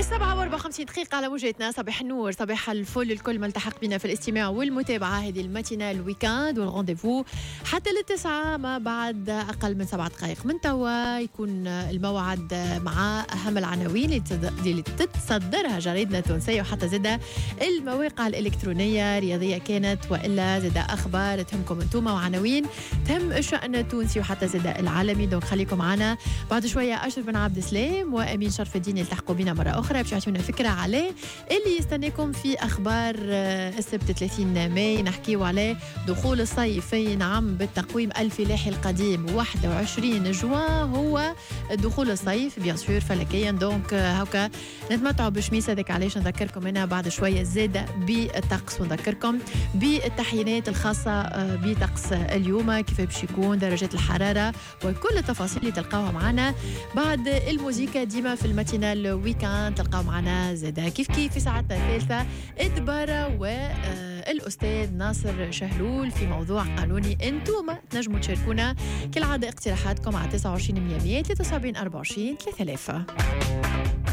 7:54 على موجتنا. صباح النور، صباح الفل الكل ملتحق بنا في الاستماع والمتابعة. هذه الماتينال الويكاند والرونديفو حتى للتسعة، ما بعد أقل من 7 دقائق من توا يكون الموعد مع أهم العناوين اللي تتصدرها جريدنا التونسية وحتى زادة المواقع الإلكترونية رياضية كانت وإلا زادة أخبار تهمكم أنتم وعناوين تهم الشأن التونسي وحتى زادة العالمي. دونك خليكم معنا بعد شوية. أشرف بن عبد السلام وأمين شرف الدين يلتحقوا بنا مرة أخرى باش يعطيونا فكرة عليه اللي يستناكم في أخبار السبت 30 ماي. نحكيو عليه دخول الصيف في نعم بالتقويم الفلاحي القديم 21 جوان هو دخول الصيف بيان سور فلكيا. دونك هكا نتمتعوا بشميسة ذاك علاش نذكركم هنا بعد شوية زادة بالطقس ونذكركم بالتحيينات الخاصة بطقس اليوم كيف باش يكون درجات الحرارة وكل التفاصيل اللي تلقاوها معنا بعد الموسيقى ديما في الماتينال ويكاند. تلقاو معنا زادة كيف في ساعتنا الثالثة إدبارة والأستاذ ناصر شهلول في موضوع قانوني. انتم تنجموا تشاركونا كالعادة اقتراحاتكم على 29 100 73 24 3000.